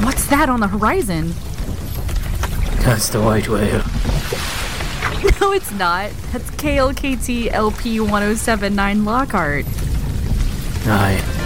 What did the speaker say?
What's that on the horizon? That's the white whale. No, it's not. That's KLKT LP 1079 Lockhart. Aye.